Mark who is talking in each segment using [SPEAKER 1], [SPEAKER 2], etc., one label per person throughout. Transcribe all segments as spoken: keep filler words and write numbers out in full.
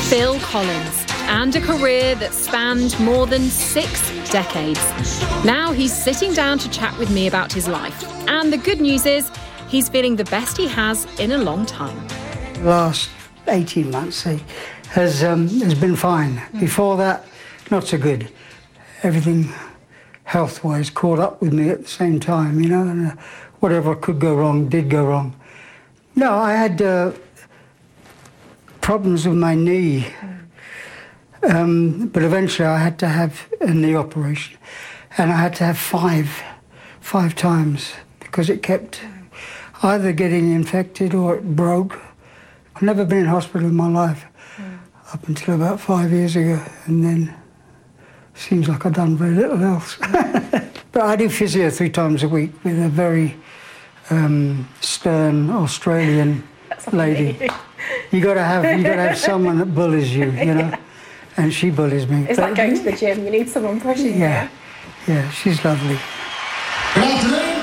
[SPEAKER 1] Phil Collins, and a career that spanned more than six decades. Now he's sitting down to chat with me about his life. And the good news is, he's feeling the best he has in a long time.
[SPEAKER 2] The last eighteen months he has, um, has been fine. Before that, not so good. Everything health-wise caught up with me at the same time, you know, and uh, whatever could go wrong did go wrong. No, I had uh, problems with my knee, um, but eventually I had to have a knee operation, and I had to have five, five times because it kept either getting infected or it broke. I've never been in hospital in my life mm. up until about five years ago, and then seems like I've done very little else. But I do physio three times a week with a very um, stern Australian lady. You got to have you got to have someone that bullies you, you know, yeah. And she bullies me.
[SPEAKER 3] It's but, like going to the gym. You need someone pushing you.
[SPEAKER 2] Yeah, yeah, she's lovely.
[SPEAKER 4] Good afternoon.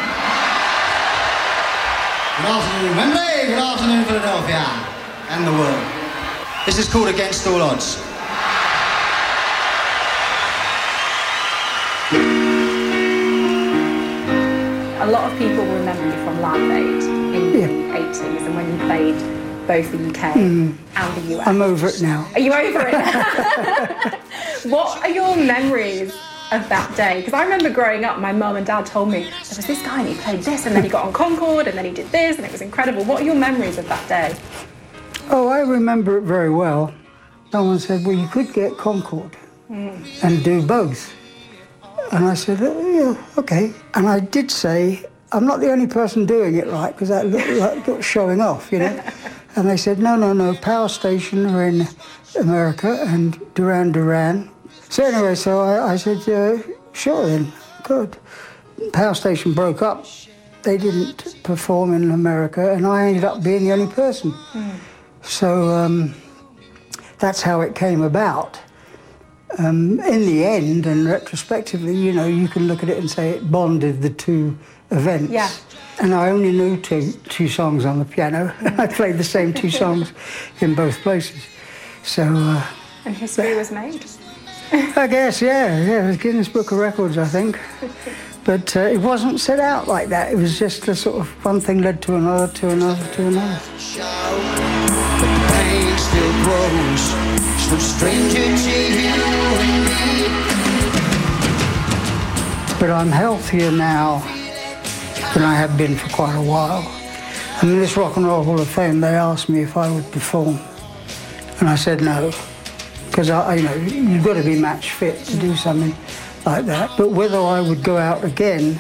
[SPEAKER 4] Good afternoon, Wembley. Good afternoon, Philadelphia, and the world. This is called Against All Odds.
[SPEAKER 3] A lot of people remember you from Live Aid in yeah. the eighties, and when you played both the U K mm. and the U S.
[SPEAKER 2] I'm over it now.
[SPEAKER 3] Are you over it now? What are your memories of that day? Because I remember growing up, my mum and dad told me there was this guy and he played this, and then he got on Concorde, and then he did this, and it was incredible. What are your memories of that day?
[SPEAKER 2] Oh, I remember it very well. Someone said, well, you could get Concorde mm. and do both. And I said, oh, yeah, OK. And I did say, I'm not the only person doing it right, because that looked like looked showing off, you know. And they said, no, no, no, Power Station are in America and Duran Duran. So anyway, so I, I said, uh, sure then, good. Power Station broke up. They didn't perform in America, and I ended up being the only person. Mm. So um, that's how it came about. Um, in the end, and retrospectively, you know, you can look at it and say it bonded the two events.
[SPEAKER 3] Yeah.
[SPEAKER 2] And I only knew two, two songs on the piano. I played the same two songs in both places. So... Uh,
[SPEAKER 3] and history was made.
[SPEAKER 2] I guess, yeah, yeah. It was Guinness Book of Records, I think. But uh, it wasn't set out like that. It was just a sort of one thing led to another, to another, to another.
[SPEAKER 4] The pain still grows. No stranger to you and me.
[SPEAKER 2] But I'm healthier now than I have been for quite a while. I mean, this Rock and Roll Hall of Fame, they asked me if I would perform, and I said no, because I, you know, you've got to be match fit to do something like that. But whether I would go out again,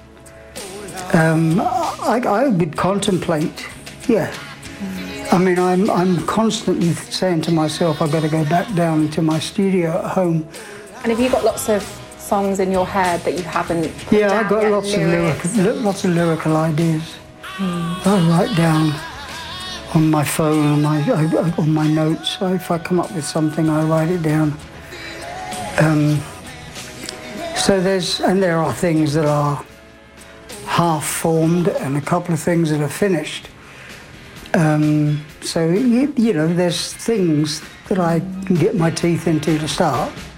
[SPEAKER 2] um, I, I would contemplate. Yeah. I mean, I'm I'm constantly saying to myself, I've got to go back down into my studio at home.
[SPEAKER 3] And have you got lots of songs in your head that you haven't put
[SPEAKER 2] Yeah,
[SPEAKER 3] down
[SPEAKER 2] I've got
[SPEAKER 3] yet,
[SPEAKER 2] lots
[SPEAKER 3] lyrics?
[SPEAKER 2] of lyrical, lots of lyrical ideas. Mm. I write down on my phone, on my I, on my notes. So if I come up with something, I write it down. Um, so there's and there are things that are half formed and a couple of things that are finished. Um, so, you, you know, there's things that I can get my teeth into to start.